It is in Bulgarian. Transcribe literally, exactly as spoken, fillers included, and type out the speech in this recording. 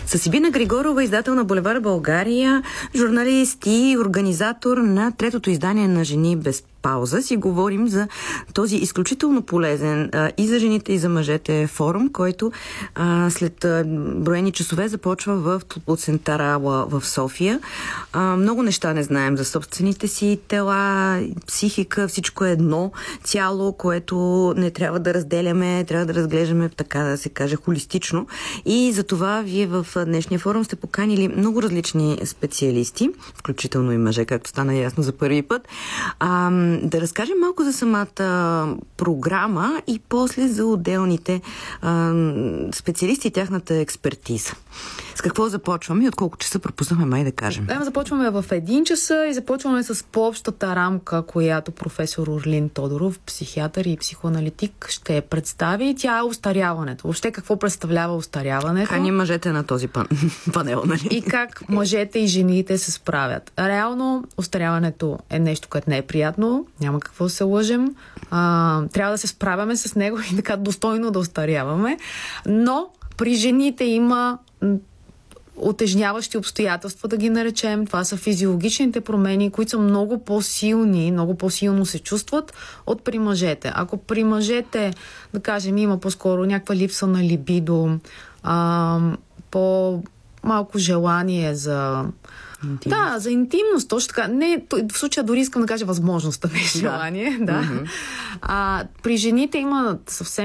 С Сибина Григорова, издател на Булевар България, журналист и организатор на третото издание на Жени без пауза, си говорим за този изключително полезен а, и за жените, и за мъжете форум, който а, след а, броени часове започва в Топлоцентъра в София. А, много неща не знаем за собствените си тела, психика, всичко е едно цяло, което не трябва да разделяме, трябва да разглеждаме, така да се каже, холистично. И за това вие в днешния форум сте поканили много различни специалисти, включително и мъже, както стана ясно за първи път. А, да разкажем малко за самата програма и после за отделните а, специалисти и тяхната експертиза. С какво започваме и от колко часа пропуснахме, май да кажем? Да, започваме в един часа и започваме с по-общата рамка, която професор Орлин Тодоров, психиатър и психоаналитик, ще представи. Тя е остаряването. Въобще какво представлява остаряването? Кани мъжете на този пан... панел, нали? И как мъжете и жените се справят. Реално остаряването е нещо, което не е приятно. Няма какво се лъжем. А, трябва да се справяме с него и така достойно да остаряваме. Но при жените има отежняващи обстоятелства, да ги наречем. Това са физиологичните промени, които са много по-силни, много по-силно се чувстват от при мъжете. Ако при мъжете, да кажем, има по-скоро някаква липса на либидо, а, по-малко желание за... Интимност. Да, за интимност, точно така. Не, в случая дори искам да кажа възможността, не желание. Да. Да. Mm-hmm. А, при жените има съвсем